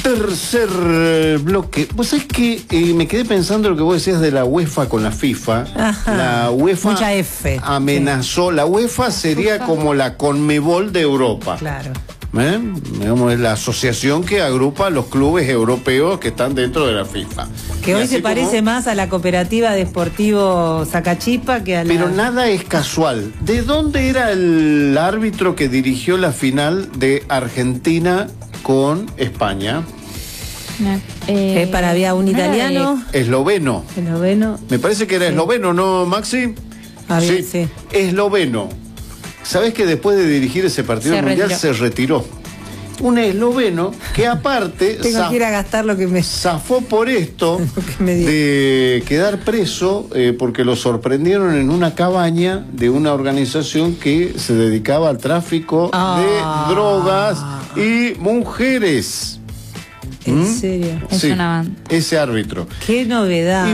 Tercer bloque. Vos sabés que me quedé pensando lo que vos decías de la UEFA con la FIFA. Ajá. La UEFA Mucha F. amenazó. Sí. La UEFA sería como la Conmebol de Europa. Claro. Digamos, es la asociación que agrupa a los clubes europeos que están dentro de la FIFA. Que hoy se parece más a la cooperativa de Sportivo Zacachispa que a la... Pero nada es casual. ¿De dónde era el árbitro que dirigió la final de Argentina con España? Había un italiano. Esloveno. Me parece que era esloveno, ¿no, Maxi? Sí. Esloveno. ¿Sabés que después de dirigir ese partido mundial se retiró? Un esloveno que aparte tengo que ir a gastar lo que me zafó por esto de quedar preso porque lo sorprendieron en una cabaña de una organización que se dedicaba al tráfico de drogas y mujeres. ¿En serio? Sí, ese árbitro. Qué novedad.